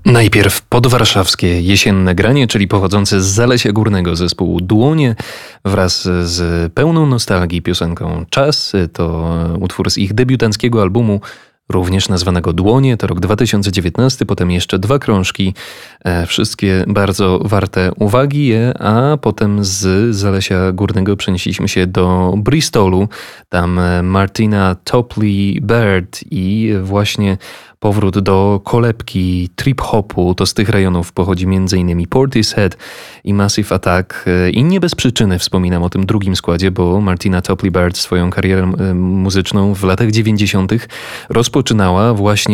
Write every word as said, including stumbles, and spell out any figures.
Najpierw podwarszawskie jesienne granie, czyli pochodzące z Zalesia Górnego zespół Dłonie wraz z pełną nostalgii piosenką Czas. To utwór z ich debiutanckiego albumu, również nazwanego Dłonie, to rok dwa tysiące dziewiętnasty, potem jeszcze dwa krążki, e, wszystkie bardzo warte uwagi, a potem z Zalesia Górnego przenieśliśmy się do Bristolu, tam Martina Topley Baird i właśnie powrót do kolebki trip-hopu, to z tych rejonów pochodzi m.in. Portishead i Massive Attack. I nie bez przyczyny wspominam o tym drugim składzie, bo Martina Topley Baird swoją karierę muzyczną w latach dziewięćdziesiątych rozpoczynała właśnie